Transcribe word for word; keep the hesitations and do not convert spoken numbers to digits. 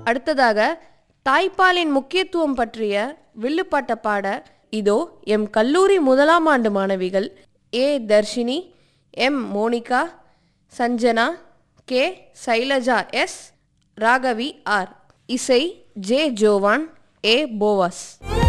அடுத்ததாக தாய்ப்பாலின் முக்கியத்துவம் பற்றிய வில்லுப்பாட்ட பாட இதோ எம் கல்லூரி முதலாம் ஆண்டு மாணவிகள் ஏ Dharshini, M Monica, Sanjana, K Shailaja, S Raghavi R. இசை ஜே ஜோவான், ஏ போவாஸ்.